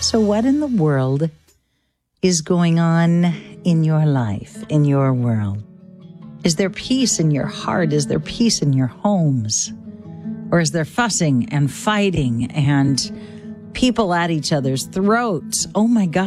So what in the world is going on in your life, in your world? Is there peace in your heart? Is there peace in your homes? Or is there fussing and fighting and people at each other's throats? Oh my God.